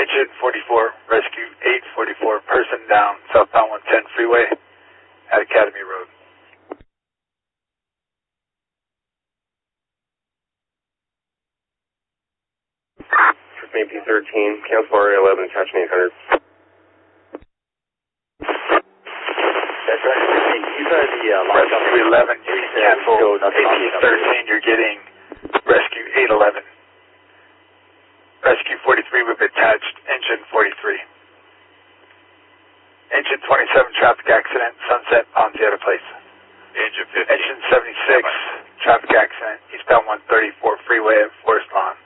Engine 44, rescue 844, person down, southbound 110 freeway at Academy Road. Main P13, cancel RA11, attachment 800. That's right. These are the rescue 11, you can cancel AP13, you're getting rescue 811. Rescue 43, we've attached engine 43. Engine 27, traffic accident, Sunset, Ponzietta Place. Engine 50. Engine 76, traffic accident, eastbound 134 freeway at Forest Lawn.